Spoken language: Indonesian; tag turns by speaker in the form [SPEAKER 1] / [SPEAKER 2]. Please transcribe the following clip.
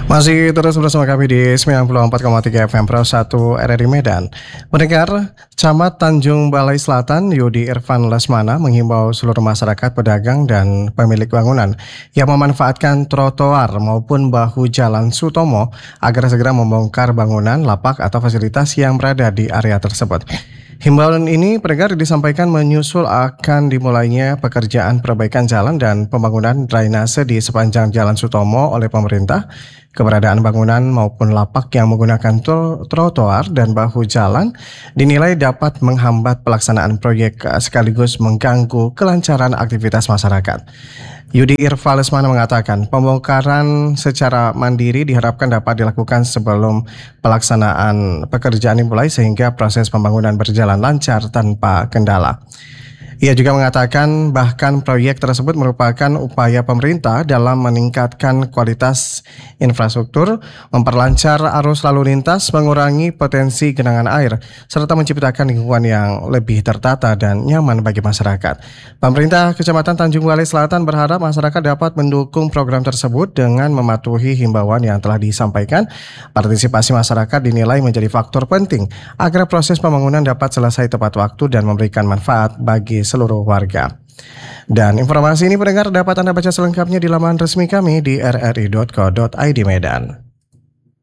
[SPEAKER 1] Masih terus bersama kami di 94,3 FM Pro 1 RRI Medan. Mendengar, Camat Tanjung Balai Selatan Yudi Irfan Lesmana menghimbau seluruh masyarakat, pedagang, dan pemilik bangunan yang memanfaatkan trotoar maupun bahu jalan Sutomo agar segera membongkar bangunan, lapak, atau fasilitas yang berada di area tersebut. Himbauan ini pendengar disampaikan menyusul akan dimulainya pekerjaan perbaikan jalan dan pembangunan drainase di sepanjang Jalan Sutomo oleh pemerintah. Keberadaan bangunan maupun lapak yang menggunakan trotoar dan bahu jalan dinilai dapat menghambat pelaksanaan proyek sekaligus mengganggu kelancaran aktivitas masyarakat. Yudi Irfan Lesmana mengatakan pembongkaran secara mandiri diharapkan dapat dilakukan sebelum pelaksanaan pekerjaan dimulai sehingga proses pembangunan berjalan lancar tanpa kendala. Ia juga mengatakan bahkan proyek tersebut merupakan upaya pemerintah dalam meningkatkan kualitas infrastruktur, memperlancar arus lalu lintas, mengurangi potensi genangan air, serta menciptakan lingkungan yang lebih tertata dan nyaman bagi masyarakat. Pemerintah Kecamatan Tanjung Balai Selatan berharap masyarakat dapat mendukung program tersebut dengan mematuhi himbauan yang telah disampaikan. Partisipasi masyarakat dinilai menjadi faktor penting agar proses pembangunan dapat selesai tepat waktu dan memberikan manfaat bagi seluruh warga. Dan informasi ini pendengar dapat Anda baca selengkapnya di laman resmi kami di rri.co.id Medan.